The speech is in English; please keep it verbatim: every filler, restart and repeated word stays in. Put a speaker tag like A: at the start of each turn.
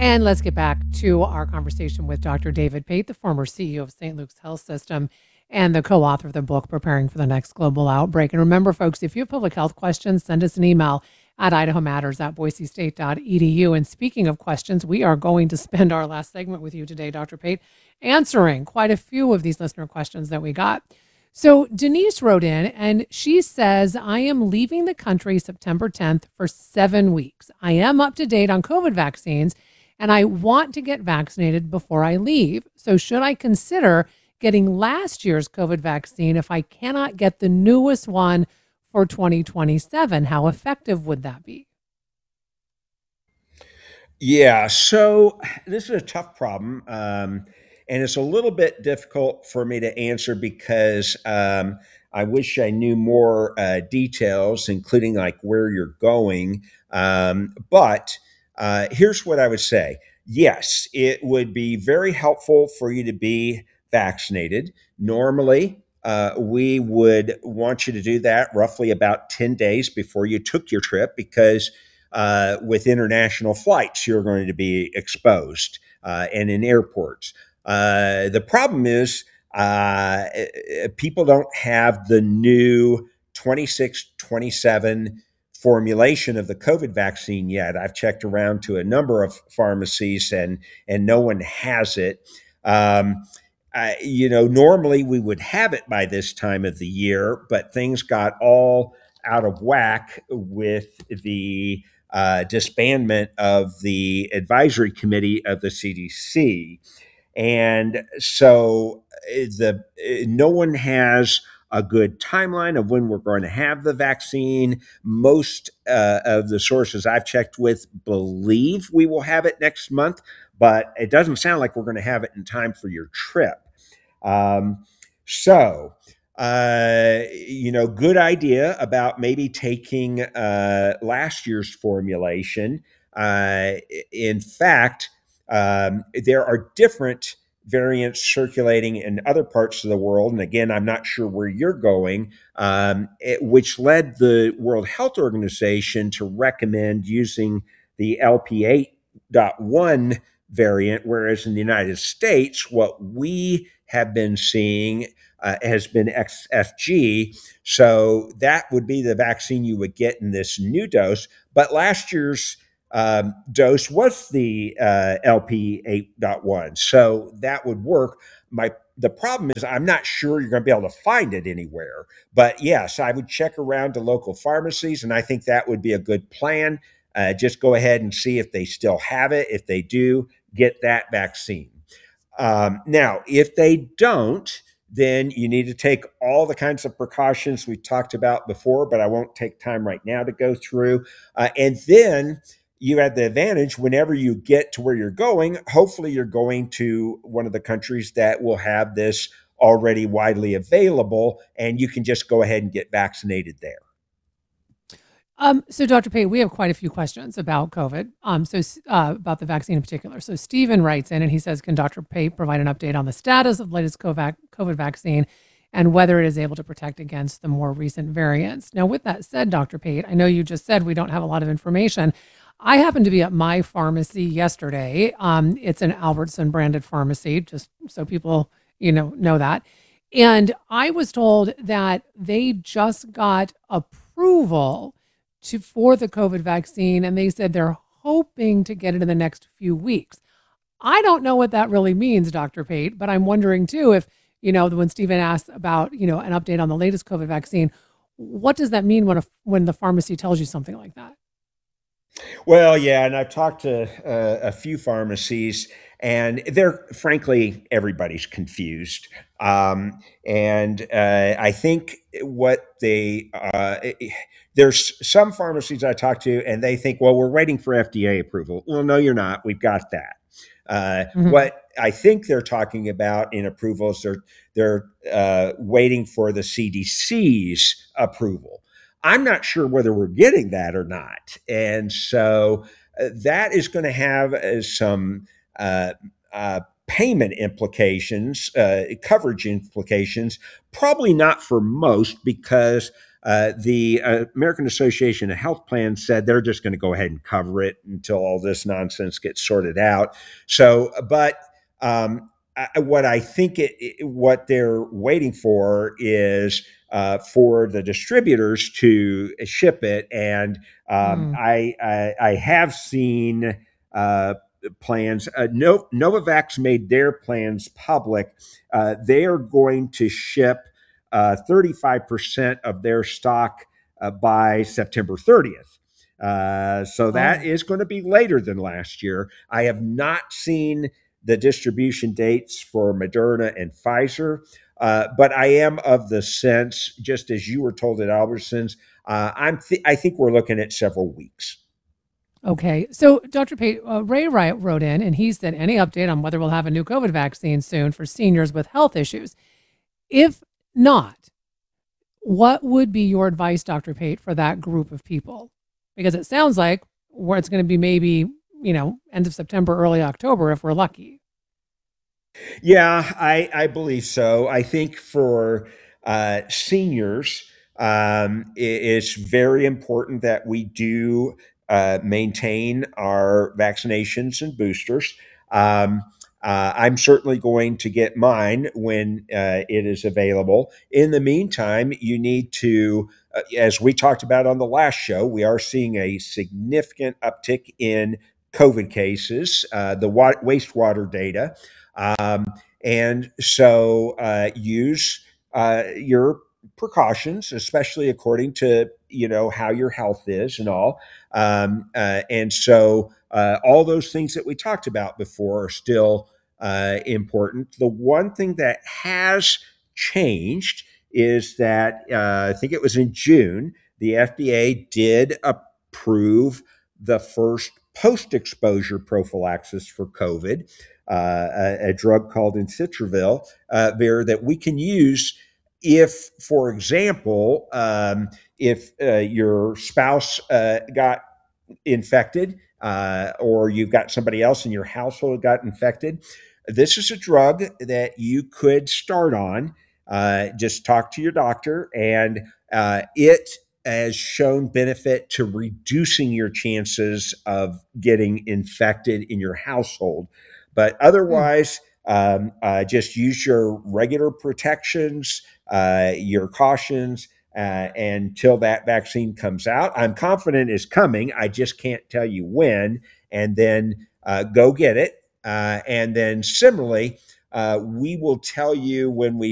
A: And let's get back to our conversation with Doctor David Pate, the former C E O of Saint Luke's Health System and the co-author of the book, Preparing for the Next Global Outbreak. And remember, folks, if you have public health questions, send us an email at idaho matters at boise state dot e d u. And speaking of questions, we are going to spend our last segment with you today, Doctor Pate, answering quite a few of these listener questions that we got. So Denise wrote in and she says, I am leaving the country September tenth for seven weeks. I am up to date on COVID vaccines and I want to get vaccinated before I leave. So should I consider getting last year's COVID vaccine if I cannot get the newest one for twenty twenty-seven? How effective would that be?
B: Yeah, so this is a tough problem. Um, and it's a little bit difficult for me to answer because um, I wish I knew more uh, details, including like where you're going. Um, but uh, here's what I would say. Yes, it would be very helpful for you to be vaccinated. Normally, uh, we would want you to do that roughly about ten days before you took your trip because uh, with international flights, you're going to be exposed uh, and in airports. Uh, the problem is uh, people don't have the new twenty-six twenty-seven formulation of the COVID vaccine yet. I've checked around to a number of pharmacies and and no one has it. Um, I, you know, normally we would have it by this time of the year, but things got all out of whack with the uh, disbandment of the advisory committee of the C D C. And so uh, the uh, no one has a good timeline of when we're going to have the vaccine. Most uh, of the sources I've checked with believe we will have it next month, but it doesn't sound like we're going to have it in time for your trip. Um, so, uh, you know, good idea about maybe taking uh, last year's formulation. Uh, in fact, um, there are different variants circulating in other parts of the world. And again, I'm not sure where you're going, um, it, which led the World Health Organization to recommend using the L P eight point one variant, whereas in the United States, what we have been seeing uh, has been X F G. So that would be the vaccine you would get in this new dose. But last year's um, dose was the uh, L P eight point one. So that would work. My The problem is I'm not sure you're going to be able to find it anywhere. But yes, I would check around to local pharmacies, and I think that would be a good plan. Uh, just go ahead and see if they still have it. If they do, get that vaccine. Um, now, if they don't, then you need to take all the kinds of precautions we talked about before, but I won't take time right now to go through. Uh, and then you have the advantage whenever you get to where you're going, hopefully you're going to one of the countries that will have this already widely available, and you can just go ahead and get vaccinated there.
A: Um, so, Doctor Pate, we have quite a few questions about COVID, um, so uh, about the vaccine in particular. So, Stephen writes in and he says, can Doctor Pate provide an update on the status of the latest COVID vaccine and whether it is able to protect against the more recent variants? Now, with that said, Doctor Pate, I know you just said we don't have a lot of information. I happened to be at my pharmacy yesterday. Um, it's an Albertson branded pharmacy, just so people, you know, know that. And I was told that they just got approval to for the COVID vaccine, and they said they're hoping to get it in the next few weeks. I don't know what that really means, Doctor Pate, but I'm wondering too if, you know, when Stephen asked about, you know, an update on the latest COVID vaccine, what does that mean when a, when the pharmacy tells you something like that?
B: Well, yeah, and I've talked to uh, a few pharmacies, and they're frankly everybody's confused. Um, and uh, I think what they uh, there's some pharmacies I talk to, and they think, well, we're waiting for F D A approval. Well, no, you're not. We've got that. Uh,
A: Mhm.
B: what I think they're talking about in approvals, they're they're uh, waiting for the C D C's approval. I'm not sure whether we're getting that or not. And so uh, that is going to have uh, some uh, uh, payment implications, uh, coverage implications, probably not for most because Uh, the uh, American Association of Health Plans said they're just going to go ahead and cover it until all this nonsense gets sorted out. So, but um, I, what I think it, it, what they're waiting for is uh, for the distributors to ship it, and um,
A: Mm.
B: I, I I have seen uh, plans. Uh, no, Novavax made their plans public. Uh, they are going to ship uh, thirty-five percent of their stock uh, by September thirtieth. Uh, so that
A: Oh,
B: is going to be later than last year. I have not seen the distribution dates for Moderna and Pfizer, uh, but I am of the sense, just as you were told at Albertsons, uh, I'm th- I think we're looking at several weeks.
A: okay. So, Doctor Pate, uh, Ray Wright wrote in and he said, any update on whether we'll have a new COVID vaccine soon for seniors with health issues? If not, what would be your advice, Doctor Pate, for that group of people? Because it sounds like where it's going to be maybe, you know, end of September, early October if we're lucky.
B: Yeah, I, I believe so. I think for uh, seniors, um, i- it's very important that we do uh, maintain our vaccinations and boosters. Um, uh, I'm certainly going to get mine when uh, it is available. In the meantime, you need to, uh, as we talked about on the last show, we are seeing a significant uptick in COVID cases, uh, the wa- wastewater data. Um, and so uh, use uh, your precautions, especially according to you know how your health is and all. Um, uh, and so uh, all those things that we talked about before are still uh, important. The one thing that has changed is that uh, I think it was in June, the F D A did approve the first post exposure prophylaxis for COVID, uh, a, a drug called Encitravir, uh, that we can use if, for example, um, if uh, your spouse uh, got infected, uh, or you've got somebody else in your household got infected. This is a drug that you could start on. Uh, just talk to your doctor, and uh, it has shown benefit to reducing your chances of getting infected in your household. But
A: Hmm.
B: otherwise, um, uh, just use your regular protections, uh, your cautions, uh, until that vaccine comes out. I'm confident it's coming. I just can't tell you when. And then uh, go get it. Uh, and then similarly, uh, we will tell you when we